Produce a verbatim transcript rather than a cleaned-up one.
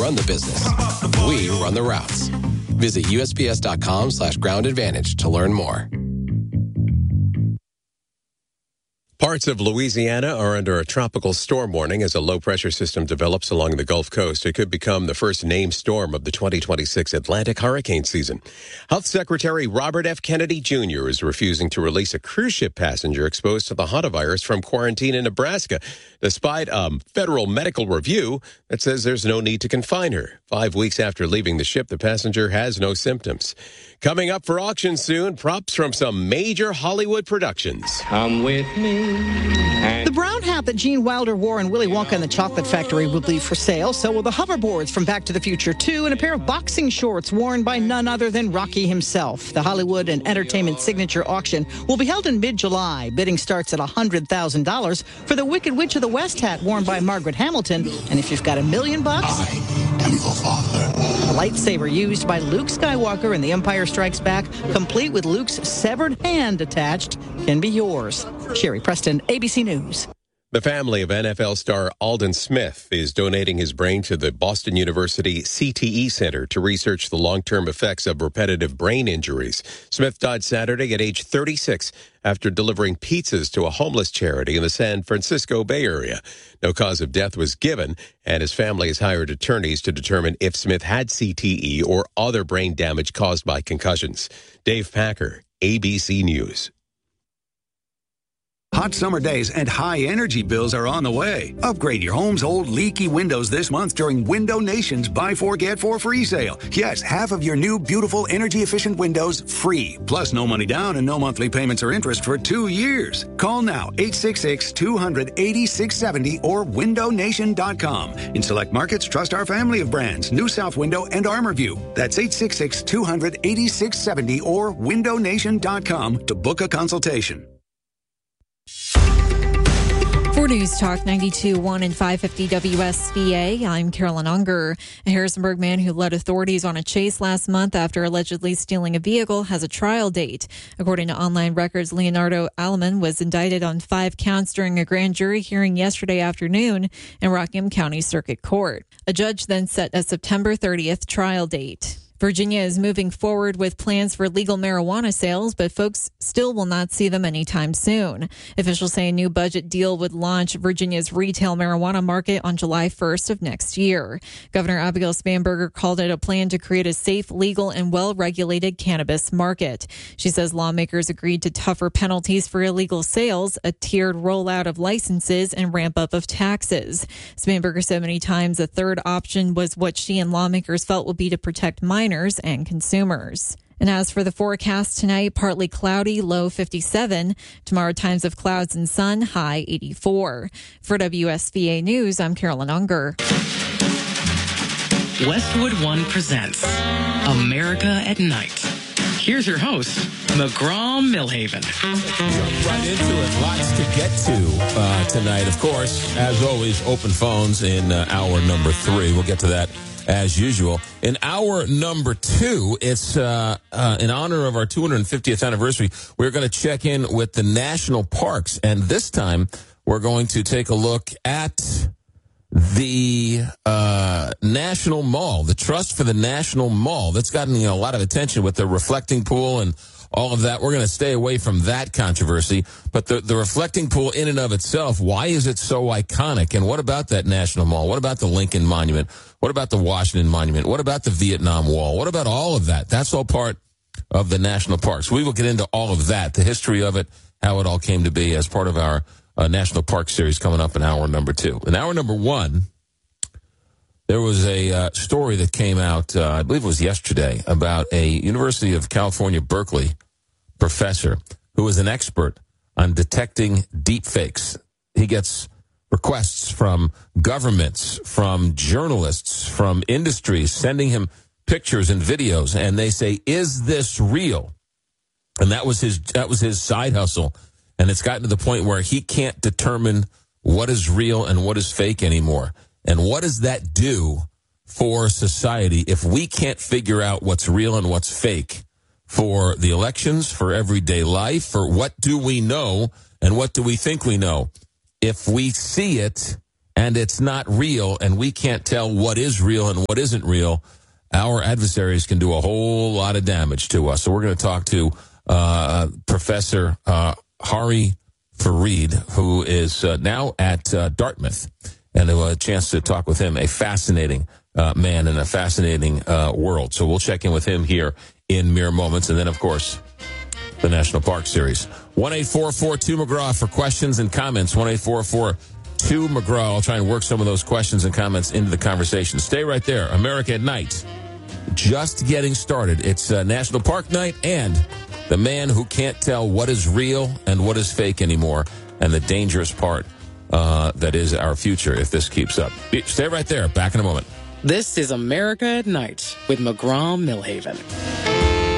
run the business. We run the routes. Visit U S P S dot com slash ground advantage to learn more. Parts of Louisiana are under a tropical storm warning as a low-pressure system develops along the Gulf Coast. It could become the first named storm of the twenty twenty-six Atlantic hurricane season. Health Secretary Robert F. Kennedy Junior is refusing to release a cruise ship passenger exposed to the hantavirus from quarantine in Nebraska, despite a federal medical review that says there's no need to confine her. Five weeks after leaving the ship, the passenger has no symptoms. Coming up for auction soon, props from some major Hollywood productions. Come with me. The brown hat that Gene Wilder wore in Willy Wonka and the Chocolate Factory will be for sale. So will the hoverboards from Back to the Future two and a pair of boxing shorts worn by none other than Rocky himself. The Hollywood and Entertainment Signature Auction will be held in mid-July. Bidding starts at one hundred thousand dollars for the Wicked Witch of the West hat worn by Margaret Hamilton. And if you've got a million bucks, I am your father. A lightsaber used by Luke Skywalker in The Empire Strikes Back, complete with Luke's severed hand attached, can be yours. Sherry Preston, A B C News. The family of N F L star Aldon Smith is donating his brain to the Boston University C T E Center to research the long-term effects of repetitive brain injuries. Smith died Saturday at age thirty-six after delivering pizzas to a homeless charity in the San Francisco Bay Area. No cause of death was given, and his family has hired attorneys to determine if Smith had C T E or other brain damage caused by concussions. Dave Packer, A B C News. Hot summer days and high energy bills are on the way. Upgrade your home's old leaky windows this month during Window Nation's Buy Four, Get Four free sale. Yes, half of your new, beautiful, energy-efficient windows free. Plus no money down and no monthly payments or interest for two years. Call now, eight six six, two hundred, eighty-six seventy or window nation dot com. In select markets, trust our family of brands, New South Window and ArmorView. That's eight six six, two hundred, eighty-six seventy or window nation dot com to book a consultation. For News Talk ninety-two point one and five fifty W S B A, I'm Carolyn Unger. A Harrisonburg man who led authorities on a chase last month after allegedly stealing a vehicle has a trial date. According to online records, Leonardo Alleman was indicted on five counts during a grand jury hearing yesterday afternoon in Rockingham County Circuit Court. A judge then set a September thirtieth trial date. Virginia is moving forward with plans for legal marijuana sales, but folks still will not see them anytime soon. Officials say a new budget deal would launch Virginia's retail marijuana market on July first of next year. Governor Abigail Spanberger called it a plan to create a safe, legal, and well-regulated cannabis market. She says lawmakers agreed to tougher penalties for illegal sales, a tiered rollout of licenses, and ramp-up of taxes. Spanberger said many times a third option was what she and lawmakers felt would be to protect minors and consumers. And as for the forecast tonight, partly cloudy, low fifty-seven. Tomorrow, times of clouds and sun, high eighty-four. For W S B A News, I'm Carolyn Unger. Westwood One presents America at Night. Here's your host, McGraw Millhaven. Jump right into it. Lots to get to uh, tonight. Of course, as always, open phones in uh, hour number three. We'll get to that as usual. In hour number two, it's uh, uh, in honor of our two hundred fiftieth anniversary. We're going to check in with the national parks, and this time we're going to take a look at the uh, National Mall, the Trust for the National Mall. That's gotten, you know, a lot of attention with the reflecting pool and all of that. We're going to stay away from that controversy. But the, the reflecting pool in and of itself, why is it so iconic? And what about that National Mall? What about the Lincoln Monument? What about the Washington Monument? What about the Vietnam Wall? What about all of that? That's all part of the national parks. We will get into all of that, the history of it, how it all came to be as part of our uh, National Park series coming up in hour number two. In hour number one, there was a uh, story that came out, uh, I believe it was yesterday, about a University of California, Berkeley professor who is an expert on detecting deepfakes. He gets requests from governments, from journalists, from industries, sending him pictures and videos, and they say, is this real? And that was his that was his side hustle. And it's gotten to the point where he can't determine what is real and what is fake anymore. And what does that do for society if we can't figure out what's real and what's fake for the elections, for everyday life, for what do we know and what do we think we know? If we see it and it's not real, and we can't tell what is real and what isn't real, our adversaries can do a whole lot of damage to us. So we're going to talk to uh, Professor uh, Hari Farid, who is uh, now at uh, Dartmouth, and we'll have a chance to talk with him, a fascinating uh, man in a fascinating uh, world. So we'll check in with him here in mere moments, and then, of course, the National Park Series. one eight four four two McGraw for questions and comments. one eight four four two McGraw. I'll try and work some of those questions and comments into the conversation. Stay right there. America at Night. Just getting started. It's uh, National Park Night and the man who can't tell what is real and what is fake anymore, and the dangerous part uh, that is our future if this keeps up. Stay right there. Back in a moment. This is America at Night with McGraw Millhaven.